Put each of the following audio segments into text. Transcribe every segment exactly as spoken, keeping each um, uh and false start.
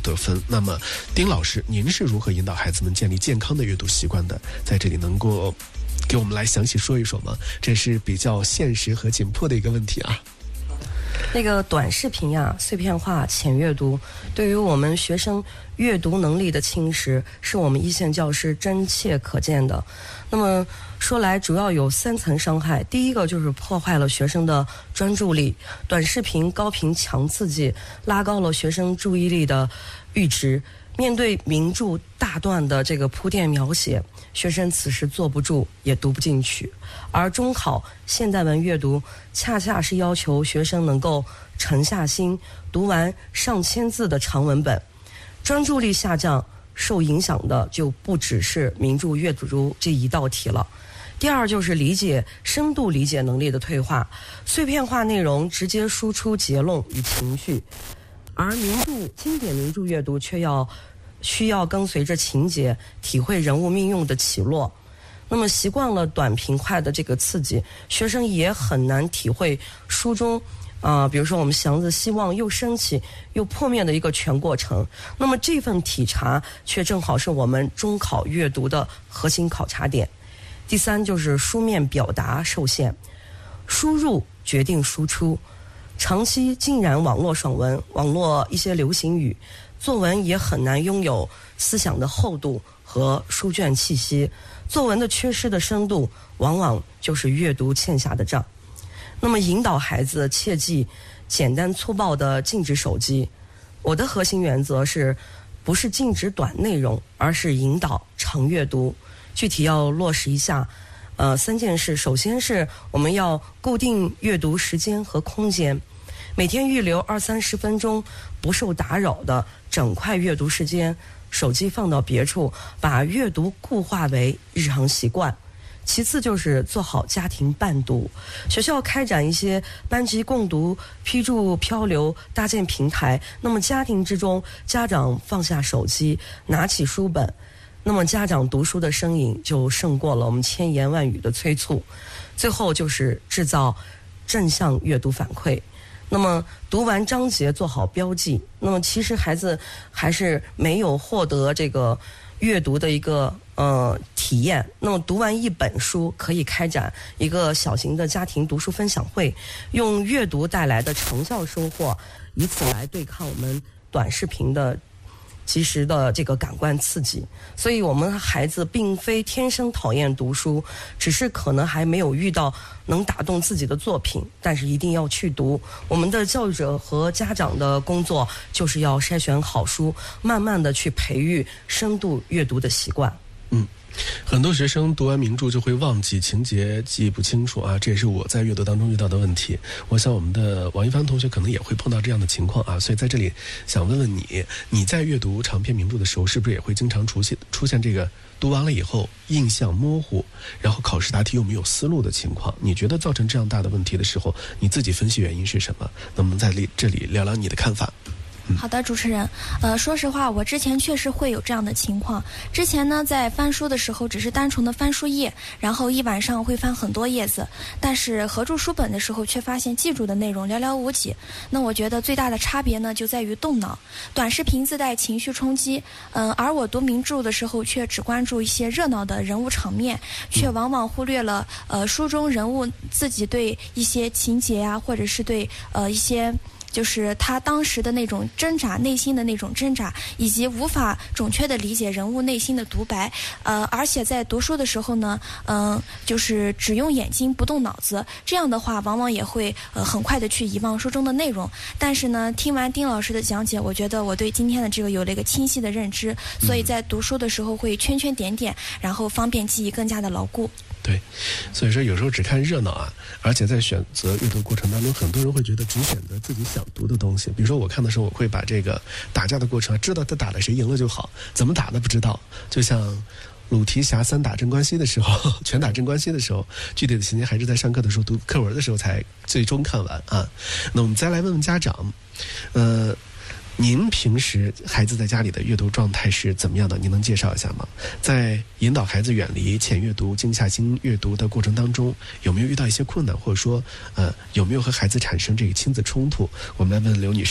得分。那么丁老师，您是如何引导孩子们建立健康的阅读习惯的？在这里能够给我们来详细说一说吗？这是比较现实和紧迫的一个问题啊。 那个短视频呀、碎片化、浅阅读，对于我们学生阅读能力的侵蚀，是我们一线教师真切可见的。那么说来，主要有三层伤害。第一个就是破坏了学生的专注力，短视频高频强刺激，拉高了学生注意力的阈值。面对名著大段的这个铺垫描写，学生此时坐不住，也读不进去。而中考现代文阅读恰恰是要求学生能够沉下心读完上千字的长文本，专注力下降，受影响的就不只是名著阅读这一道题了。第二就是理解深度理解能力的退化，碎片化内容直接输出结论与情绪，而名著经典名著阅读却要需要跟随着情节体会人物命运的起落。那么习惯了短平快的这个刺激，学生也很难体会书中啊、呃，比如说我们祥子希望又升起又破灭的一个全过程。那么这份体察却正好是我们中考阅读的核心考察点。第三就是书面表达受限，输入决定输出，长期浸染网络爽文、网络一些流行语，作文也很难拥有思想的厚度和书卷气息。作文的缺失的深度，往往就是阅读欠下的账。那么引导孩子切记简单粗暴的禁止手机。我的核心原则是，不是禁止短内容，而是引导长阅读。具体要落实一下，呃，三件事。首先是我们要固定阅读时间和空间，每天预留二三十分钟不受打扰的整块阅读时间，手机放到别处，把阅读固化为日常习惯。其次就是做好家庭伴读，学校开展一些班级共读、批注漂流、搭建平台，那么家庭之中，家长放下手机，拿起书本，那么家长读书的身影就胜过了我们千言万语的催促。最后就是制造正向阅读反馈，那么读完章节做好标记。那么其实孩子还是没有获得这个阅读的一个呃体验。那么读完一本书，可以开展一个小型的家庭读书分享会，用阅读带来的成效收获，以此来对抗我们短视频的及时的这个感官刺激。所以我们孩子并非天生讨厌读书，只是可能还没有遇到能打动自己的作品，但是一定要去读。我们的教育者和家长的工作就是要筛选好书，慢慢的去培育深度阅读的习惯。 嗯，很多学生读完名著就会忘记情节，记不清楚啊，这也是我在阅读当中遇到的问题。我想我们的王一帆同学可能也会碰到这样的情况啊，所以在这里想问问你，你在阅读长篇名著的时候，是不是也会经常出现出现这个读完了以后印象模糊，然后考试答题又没有思路的情况？你觉得造成这样大的问题的时候，你自己分析原因是什么？能不能在这里聊聊你的看法？ 好的，主持人，呃，说实话，我之前确实会有这样的情况。之前呢，在翻书的时候，只是单纯的翻书页，然后一晚上会翻很多页子，但是合住书本的时候，却发现记住的内容寥寥无几。那我觉得最大的差别呢，就在于动脑。短视频自带情绪冲击，嗯、呃，而我读名著的时候，却只关注一些热闹的人物场面，却往往忽略了呃书中人物自己对一些情节啊，或者是对呃一些。就是他当时的那种挣扎，内心的那种挣扎，以及无法准确的理解人物内心的独白。呃，而且在读书的时候呢，嗯、呃，就是只用眼睛不动脑子，这样的话，往往也会呃很快的去遗忘书中的内容。但是呢，听完丁老师的讲解，我觉得我对今天的这个有了一个清晰的认知，所以在读书的时候会圈圈点点，然后方便记忆更加的牢固。 对，所以说有时候只看热闹啊，而且在选择阅读过程当中，很多人会觉得只选择自己想读的东西。比如说我看的时候，我会把这个打架的过程，知道他打了谁赢了就好，怎么打的不知道。就像鲁提辖三打镇关西的时候，拳打镇关西的时候，具体的情节还是在上课的时候读课文的时候才最终看完啊。那我们再来问问家长，呃。您平时孩子在家里的阅读状态是怎么样的？您能介绍一下吗？在引导孩子远离浅阅读、静下心阅读的过程当中，有没有遇到一些困难，或者说，呃，有没有和孩子产生这个亲子冲突？我们来问刘女士，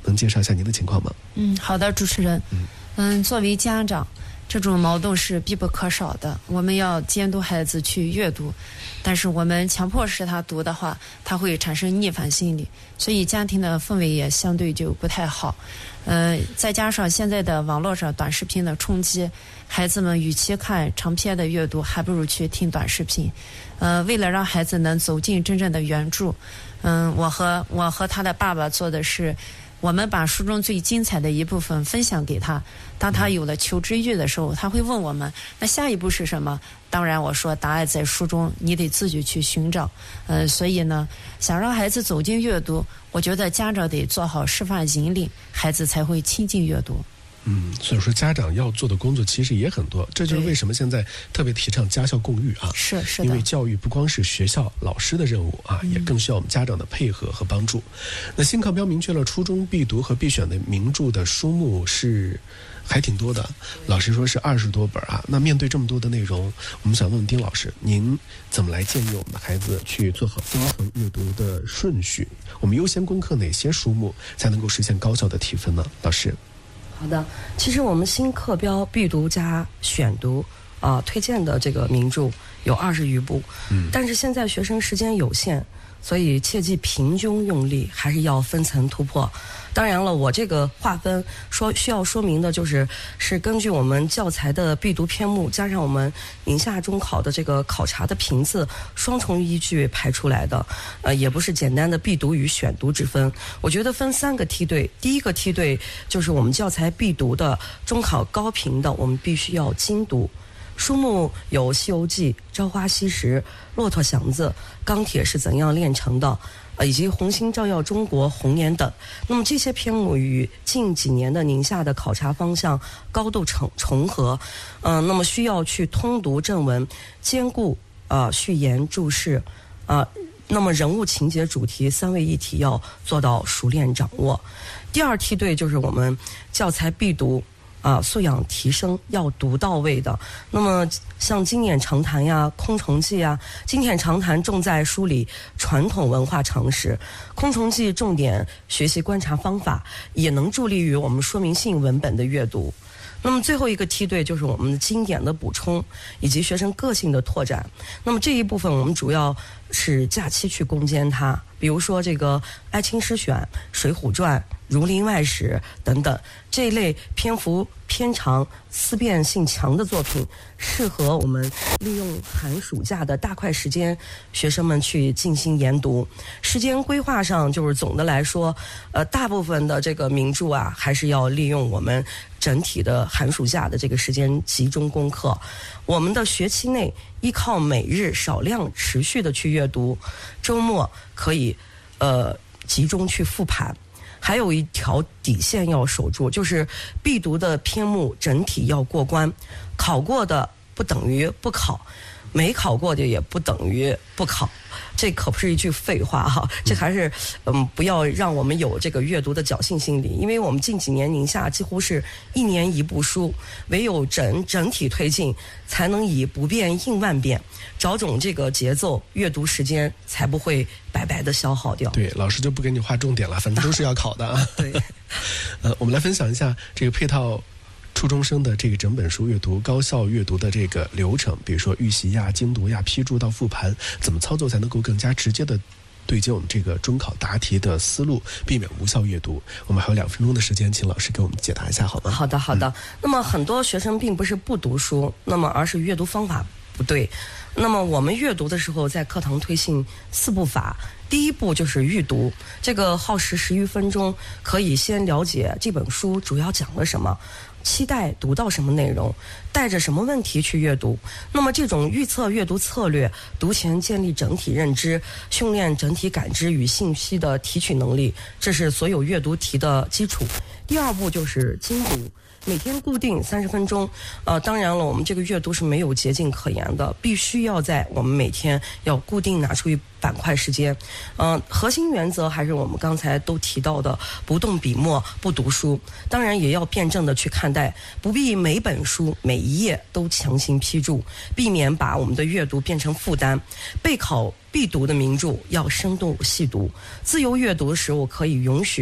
能介绍一下您的情况吗？ 嗯，好的，主持人。嗯，嗯作为家长，这种矛盾是必不可少的。我们要监督孩子去阅读，但是我们强迫使他读的话，他会产生逆反心理，所以家庭的氛围也相对就不太好。呃，再加上现在的网络上短视频的冲击，孩子们与其看长篇的阅读，还不如去听短视频。呃，为了让孩子能走进真正的原著，嗯、呃，我和我和他的爸爸做的是，我们把书中最精彩的一部分分享给他。当他有了求知欲的时候，他会问我们，那下一步是什么？当然我说答案在书中，你得自己去寻找。呃，所以呢，想让孩子走进阅读，我觉得家长得做好示范引领，孩子才会亲近阅读。 嗯，所以说家长要做的工作其实也很多，这就是为什么现在特别提倡家校共育啊。 是是的， 因为教育不光是学校老师的任务啊，也更需要我们家长的配合和帮助。嗯、那新课标明确了初中必读和必选的名著的书目是还挺多的，老师说是二十多本啊。那面对这么多的内容，我们想问问丁老师，您怎么来建议我们的孩子去做好均衡阅读的顺序？我们优先攻克哪些书目才能够实现高效的提分呢？老师。 好的，其实我们新课标必读加选读啊、呃，推荐的这个名著有二十余部，嗯，但是现在学生时间有限，所以切忌平均用力，还是要分层突破。当然了，我这个划分说需要说明的就是是根据我们教材的必读篇目加上我们宁夏中考的这个考察的频次双重依据排出来的，呃，也不是简单的必读与选读之分。我觉得分三个梯队，第一个梯队就是我们教材必读的中考高频的，我们必须要精读。书目有《西游记》《朝花夕拾》《骆驼祥子》《钢铁是怎样炼成的》呃，以及《红星照耀中国》《红岩》等。那么这些篇目与近几年的宁夏的考察方向高度重重合，嗯、呃，那么需要去通读正文，兼顾呃序言注释，啊、呃，那么人物情节主题三位一体要做到熟练掌握。第二梯队就是我们教材必读。啊，素养提升要读到位的。那么像经典长谈呀、空城计呀，经典长谈重在梳理传统文化常识，空城计重点学习观察方法，也能助力于我们说明性文本的阅读。那么最后一个梯队就是我们的经典的补充以及学生个性的拓展。那么这一部分我们主要是假期去攻坚它，比如说这个《爱卿诗选》《水浒传》《儒林外史》等等这一类篇幅偏长、思辨性强的作品，适合我们利用寒暑假的大块时间，学生们去进行研读。时间规划上，就是总的来说，呃，大部分的这个名著啊，还是要利用我们整体的寒暑假的这个时间集中攻克。我们的学期内依靠每日少量持续的去阅读，周末可以呃集中去复盘。还有一条底线要守住，就是必读的篇目整体要过关，考过的不等于不考，没考过的也不等于不考。这可不是一句废话哈，这还是嗯，不要让我们有这个阅读的侥幸心理，因为我们近几年宁夏几乎是一年一部书，唯有整整体推进，才能以不变应万变，找准这个节奏，阅读时间才不会白白的消耗掉。 对，老师就不给你划重点了，反正都是要考的啊。 对， 呃，我们来分享一下这个配套初中生的这个整本书阅读、高效阅读的这个流程，比如说预习呀、精读呀、批注到复盘，怎么操作才能够更加直接的对接我们这个中考答题的思路，避免无效阅读。我们还有两分钟的时间，请老师给我们解答一下好吗？ 好的，好的。嗯、那么很多学生并不是不读书，那么而是阅读方法不对。那么我们阅读的时候，在课堂推行四步法。第一步就是预读，这个耗时十余分钟，可以先了解这本书主要讲了什么，期待读到什么内容，带着什么问题去阅读。那么这种预测阅读策略，读前建立整体认知，训练整体感知与信息的提取能力，这是所有阅读题的基础。第二步就是精读，每天固定三十分钟。呃，当然了，我们这个阅读是没有捷径可言的，必须要在我们每天要固定拿出一板块时间。嗯、呃，核心原则还是我们刚才都提到的，不动笔墨，不读书。当然也要辩证的去看待，不必每本书每一页都强行批注，避免把我们的阅读变成负担。备考必读的名著要深度细读，自由阅读的时候可以允许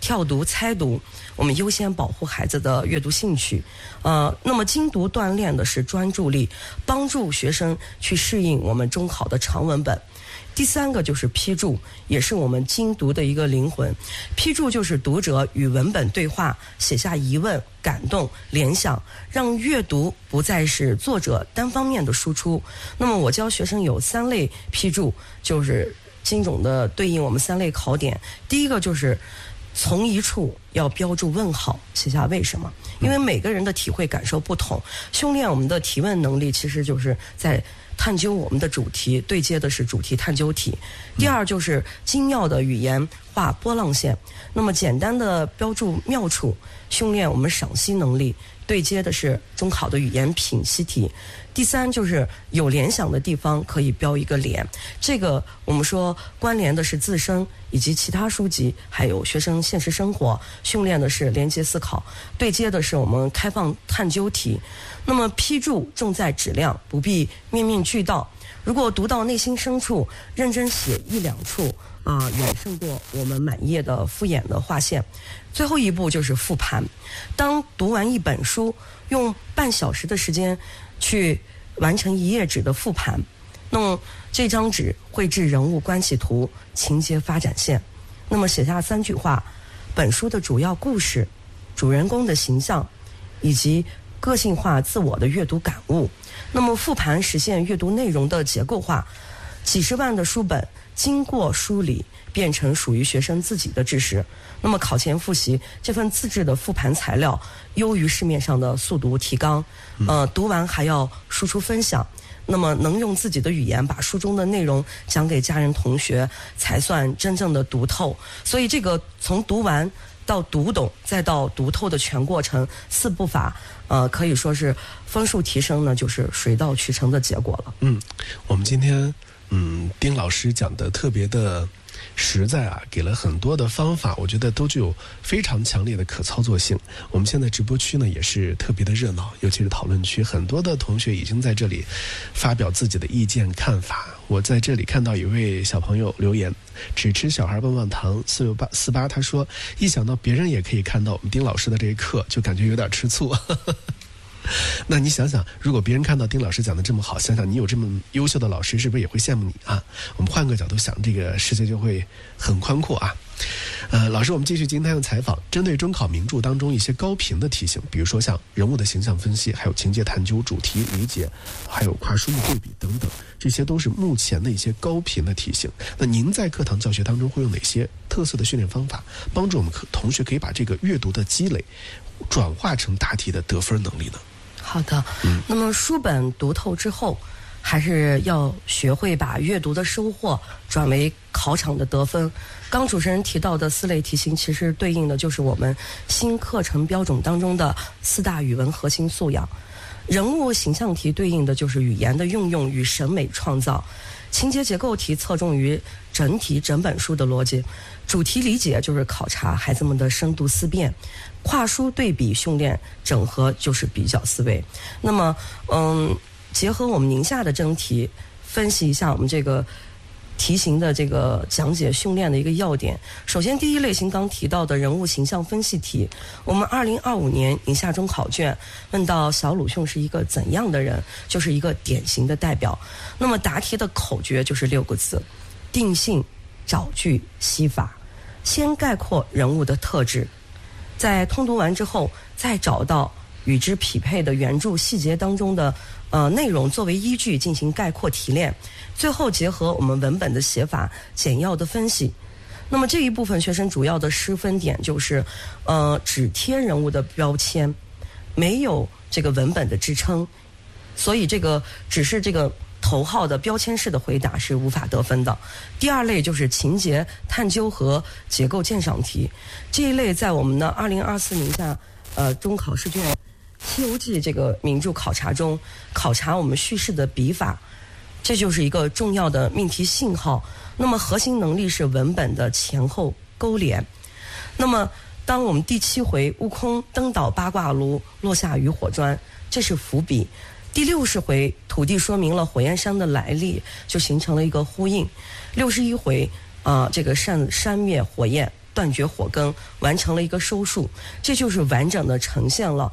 跳读、猜读，我们优先保护孩子的阅读兴趣。呃，那么精读锻炼的是专注力，帮助学生去适应我们中考的长文本。第三个就是批注，也是我们精读的一个灵魂。批注就是读者与文本对话，写下疑问、感动、联想，让阅读不再是作者单方面的输出。那么我教学生有三类批注，就是精准的对应我们三类考点。第一个就是从一处要标注问号，写下为什么，因为每个人的体会感受不同，训练我们的提问能力，其实就是在探究我们的主题，对接的是主题探究题。第二就是精妙的语言画波浪线，那么简单的标注妙处，训练我们赏析能力，对接的是中考的语言品析题。第三就是有联想的地方可以标一个联，这个我们说关联的是自身以及其他书籍，还有学生现实生活，训练的是连接思考，对接的是我们开放探究题。那么批注重在质量，不必面面俱到，如果读到内心深处，认真写一两处啊、呃，远胜过我们满页的敷衍的划线。最后一步就是复盘，当读完一本书，用半小时的时间去完成一页纸的复盘，那么这张纸绘制人物关系图、情节发展线，那么写下三句话：本书的主要故事、主人公的形象以及个性化自我的阅读感悟。那么复盘实现阅读内容的结构化，几十万的书本经过梳理变成属于学生自己的知识。那么考前复习这份自制的复盘材料优于市面上的速读提纲，呃，读完还要输出分享，那么能用自己的语言把书中的内容讲给家人同学，才算真正的读透。所以这个从读完到读懂再到读透的全过程，四步法呃可以说是分数提升呢就是水到渠成的结果了。 嗯，我们今天嗯丁老师讲的特别的实在啊，给了很多的方法，我觉得都具有非常强烈的可操作性。我们现在直播区呢也是特别的热闹，尤其是讨论区，很多的同学已经在这里发表自己的意见看法。我在这里看到一位小朋友留言，只吃小孩棒棒糖四六八四八，他说一想到别人也可以看到我们丁老师的这一课，就感觉有点吃醋。那你想想，如果别人看到丁老师讲的这么好，想想你有这么优秀的老师，是不是也会羡慕你啊？我们换个角度想，这个世界就会很宽阔啊。呃，老师，我们继续今天的采访，针对中考名著当中一些高频的题型，比如说像人物的形象分析，还有情节探究、主题理解，还有跨书目对比等等，这些都是目前的一些高频的题型。那您在课堂教学当中会用哪些特色的训练方法，帮助我们同学可以把这个阅读的积累转化成答题的得分能力呢？ 好的，嗯，那么书本读透之后，还是要学会把阅读的收获转为考场的得分。刚主持人提到的四类题型，其实对应的就是我们新课程标准当中的四大语文核心素养。人物形象题对应的就是语言的运用与审美创造，情节结构题侧重于整体整本书的逻辑，主题理解就是考察孩子们的深度思辨，跨书对比训练整合就是比较思维。那么嗯，结合我们宁夏的真题，分析一下我们这个题型的这个讲解训练的一个要点。首先第一类型刚提到的人物形象分析题，我们二零二五年宁夏中考卷问到小鲁迅是一个怎样的人，就是一个典型的代表。那么答题的口诀就是六个字：定性、找句、析法。先概括人物的特质，在通读完之后再找到与之匹配的原著细节当中的呃内容作为依据进行概括提炼，最后结合我们文本的写法简要的分析。那么这一部分学生主要的失分点就是呃只贴人物的标签，没有这个文本的支撑，所以这个只是这个头号的标签式的回答是无法得分的。第二类就是情节探究和结构鉴赏题，这一类在我们的二零二四宁夏呃中考试卷《西游记》这个名著考察中，考察我们叙事的笔法，这就是一个重要的命题信号。那么核心能力是文本的前后勾连。那么当我们第七回悟空登岛八卦炉，落下渔火砖，这是伏笔。第六十回土地说明了火焰山的来历，就形成了一个呼应。六十一回啊、呃，这个山山灭火焰断绝火根，完成了一个收束，这就是完整的呈现了